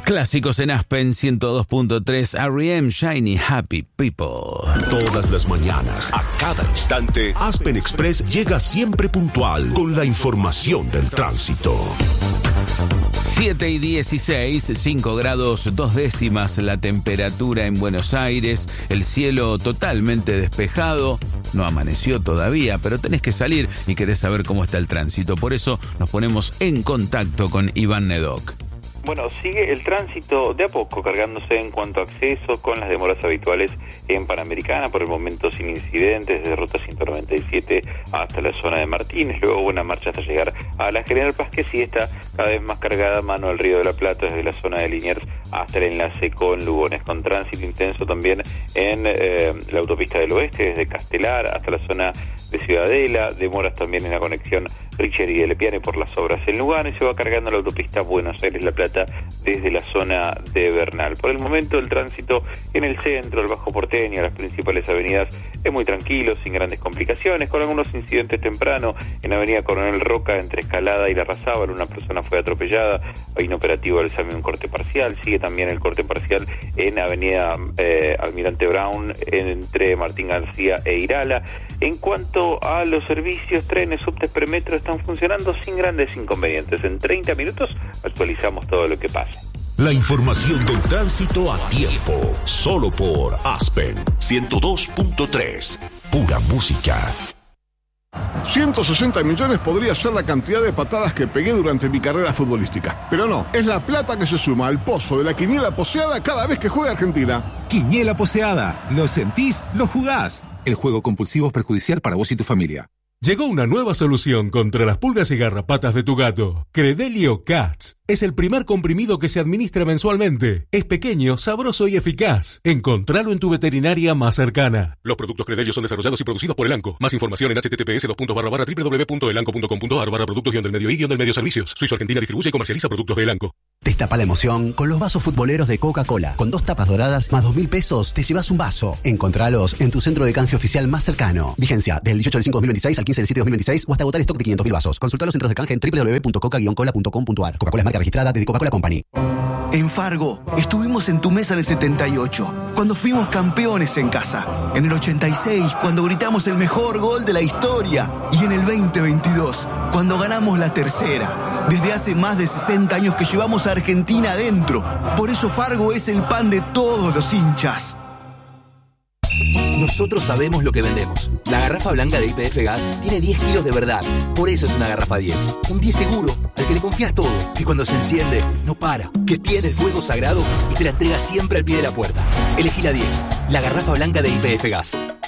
Clásicos en Aspen 102.3, R.E.M. Shiny Happy People. Todas las mañanas, a cada instante, Aspen Express llega siempre puntual con la información del tránsito. 7:16, 5 grados 2 décimas la temperatura en Buenos Aires, el cielo totalmente despejado, no amaneció todavía, pero tenés que salir y querés saber cómo está el tránsito, por eso nos ponemos en contacto con Iván Nedoc. Bueno, sigue el tránsito de a poco cargándose en cuanto a acceso con las demoras habituales en Panamericana, por el momento sin incidentes, desde Ruta 197 hasta la zona de Martínez, luego buena marcha hasta llegar a la General Paz, que sí está cada vez más cargada mano al Río de la Plata, desde la zona de Liniers hasta el enlace con Lugones, con tránsito intenso también en la autopista del oeste, desde Castelar hasta la zona de Ciudadela, demoras también en la conexión Richer y de Lepiane por las obras en Lugano, y se va cargando la autopista Buenos Aires-La Plata desde la zona de Bernal. Por el momento el tránsito en el centro, el Bajo Porteño, las principales avenidas es muy tranquilo, sin grandes complicaciones, con algunos incidentes temprano en Avenida Coronel Roca entre Escalada y Larrazábal, una persona fue atropellada, hay un operativo del SAMI, un corte parcial, sigue también el corte parcial en Avenida Almirante Brown entre Martín García e Irala. En cuanto a los servicios, trenes, subtes, premetro están funcionando sin grandes inconvenientes. En 30 minutos actualizamos todo lo que pasa. La información del tránsito a tiempo, solo por Aspen 102.3, pura música. 160 millones podría ser la cantidad de patadas que pegué durante mi carrera futbolística. Pero no, es la plata que se suma al pozo de la quiniela poseada cada vez que juega Argentina. Quiniela poseada. ¿Lo sentís? ¿Lo jugás? El juego compulsivo es perjudicial para vos y tu familia. Llegó una nueva solución contra las pulgas y garrapatas de tu gato. Credelio Cats. Es el primer comprimido que se administra mensualmente. Es pequeño, sabroso y eficaz. Encontralo en tu veterinaria más cercana. Los productos Credelio son desarrollados y producidos por Elanco. Más información en https://www.elanco.com.ar/productos-del-medio-servicios. Suizo Argentina distribuye y comercializa productos de Elanco. Destapa la emoción con los vasos futboleros de Coca-Cola. Con 2 tapas doradas más 2.000 pesos te llevas un vaso. Encontralos en tu centro de canje oficial más cercano. Vigencia del 18/5/2026 al 15/7/2026 o hasta agotar stock de 500.000 vasos. Consulta los centros de canje en www.coca-cola.com.ar. Coca-Cola es marca registrada de Coca-Cola Company. En Fargo, estuvimos en tu mesa en el 78, cuando fuimos campeones en casa. En el 86, cuando gritamos el mejor gol de la historia. Y en el 2022, cuando ganamos la tercera. Desde hace más de 60 años que llevamos a Argentina adentro. Por eso Fargo es el pan de todos los hinchas. Nosotros sabemos lo que vendemos. La garrafa blanca de YPF Gas tiene 10 kilos de verdad. Por eso es una garrafa 10. Un 10 seguro, al que le confías todo. Que cuando se enciende, no para. Que tiene el fuego sagrado y te la entrega siempre al pie de la puerta. Elegí la 10, la garrafa blanca de YPF Gas.